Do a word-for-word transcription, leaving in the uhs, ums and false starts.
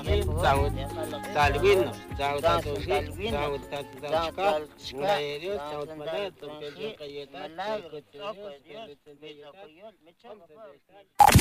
Amin, Zawud Talwin, Zawud Atosi, Zawud Tatachka, Ngayerio, Zawud Madat, Tonkel Kayeta, Kayeta, Kayeta, Kayeta, Kayeta,